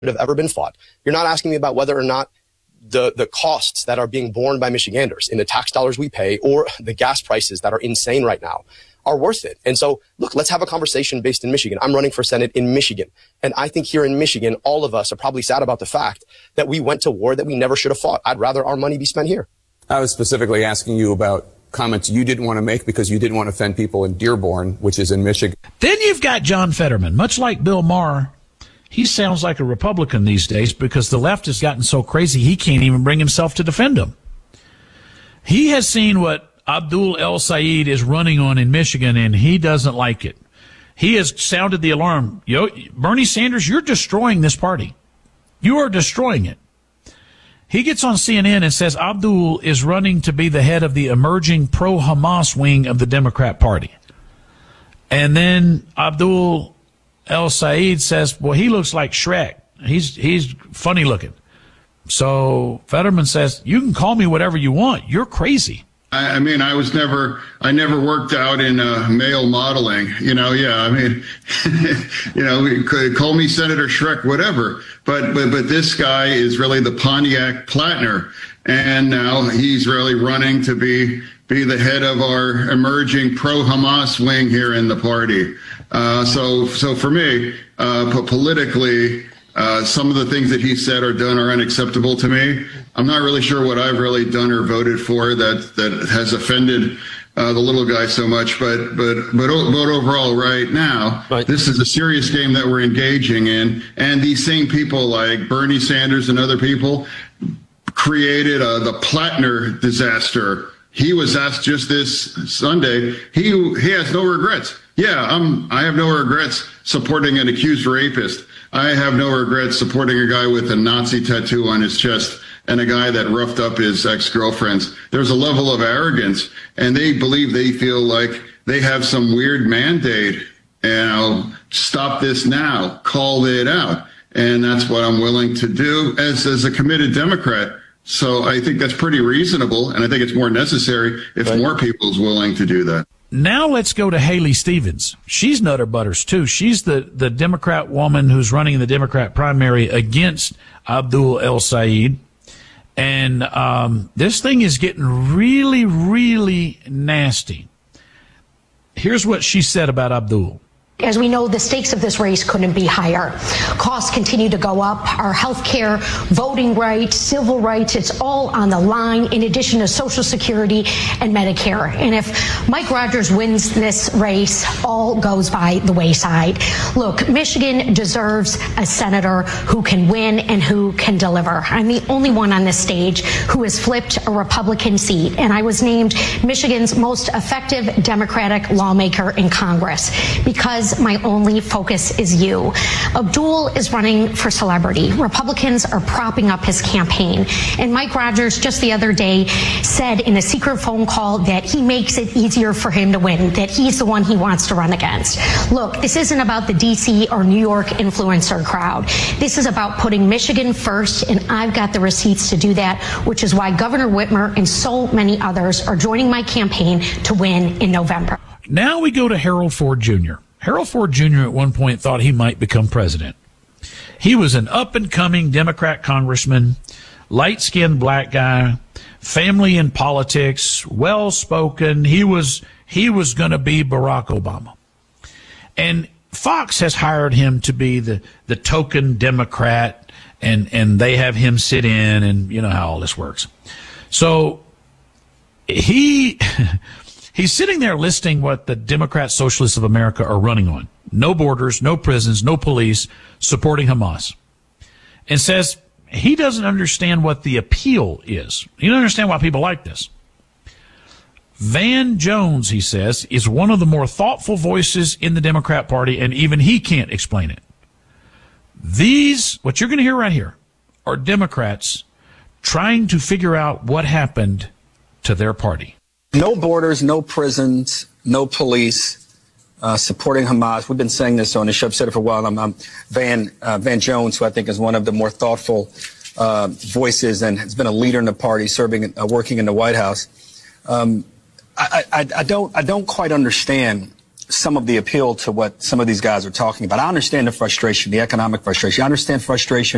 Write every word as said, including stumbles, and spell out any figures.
have ever been fought. You're not asking me about whether or not the, the costs that are being borne by Michiganders in the tax dollars we pay or the gas prices that are insane right now are worth it. And so, look, let's have a conversation based in Michigan. I'm running for Senate in Michigan. And I think here in Michigan, all of us are probably sad about the fact that we went to war that we never should have fought. I'd rather our money be spent here. I was specifically asking you about comments you didn't want to make because you didn't want to offend people in Dearborn, which is in Michigan. Then you've got John Fetterman. Much like Bill Maher, he sounds like a Republican these days because the left has gotten so crazy he can't even bring himself to defend him. He has seen what Abdul El-Sayed is running on in Michigan, and he doesn't like it. He has sounded the alarm. Yo, Bernie Sanders, you're destroying this party. You are destroying it. He gets on C N N and says Abdul is running to be the head of the emerging pro-Hamas wing of the Democrat Party. And then Abdul El-Sayed says, well, he looks like Shrek. He's, he's funny looking. So Fetterman says, you can call me whatever you want. You're crazy. I mean, I was never, I never worked out in uh, male modeling, you know, yeah, I mean, you know, call me Senator Shrek, whatever. But, but, but this guy is really the Pontiac Plattner. And now he's really running to be, be the head of our emerging pro-Hamas wing here in the party. Uh, so, so for me, uh, politically, Uh, some of the things that he said or done are unacceptable to me. I'm not really sure what I've really done or voted for that, that has offended uh, the little guy so much. But but but, but overall, right now, right. This is a serious game that we're engaging in. And these same people like Bernie Sanders and other people created uh, the Plattner disaster. He was asked just this Sunday. He he has no regrets. Yeah, I'm, I have no regrets supporting an accused rapist. I have no regrets supporting a guy with a Nazi tattoo on his chest and a guy that roughed up his ex-girlfriends. There's a level of arrogance, and they believe they feel like they have some weird mandate. And I'll stop this now, call it out. And that's what I'm willing to do as, as a committed Democrat. So I think that's pretty reasonable, and I think it's more necessary if right. more people is willing to do that. Now let's go to Haley Stevens. She's Nutter Butters, too. She's the, the Democrat woman who's running in the Democrat primary against Abdul El-Sayed. And um, this thing is getting really, really nasty. Here's what she said about Abdul. As we know, the stakes of this race couldn't be higher. Costs continue to go up. Our health care, voting rights, civil rights, it's all on the line, in addition to Social Security and Medicare. And if Mike Rogers wins this race, all goes by the wayside. Look, Michigan deserves a senator who can win and who can deliver. I'm the only one on this stage who has flipped a Republican seat, and I was named Michigan's most effective Democratic lawmaker in Congress because my only focus is you. Abdul is running for celebrity. Republicans are propping up his campaign. And Mike Rogers just the other day said in a secret phone call that he makes it easier for him to win, that he's the one he wants to run against. Look, this isn't about the D C or New York influencer crowd. This is about putting Michigan first, and I've got the receipts to do that, which is why Governor Whitmer and so many others are joining my campaign to win in November. Now we go to Harold Ford Junior Harold Ford Junior at one point thought he might become president. He was an up-and-coming Democrat congressman, light-skinned black guy, family in politics, well-spoken. He was he was going to be Barack Obama. And Fox has hired him to be the, the token Democrat, and, and they have him sit in, and you know how all this works. So he... He's sitting there listing what the Democrat Socialists of America are running on. No borders, no prisons, no police, supporting Hamas. And says he doesn't understand what the appeal is. He doesn't understand why people like this. Van Jones, he says, is one of the more thoughtful voices in the Democrat Party, and even he can't explain it. These, what you're going to hear right here, are Democrats trying to figure out what happened to their party. No borders, no prisons, no police, uh, supporting Hamas. We've been saying this on the show. I've said it for a while. I'm, I'm Van, uh, Van Jones, who I think is one of the more thoughtful uh, voices and has been a leader in the party, serving, uh, working in the White House. Um, I, I, I don't, I don't quite understand some of the appeal to what some of these guys are talking about. I understand the frustration, the economic frustration. I understand frustration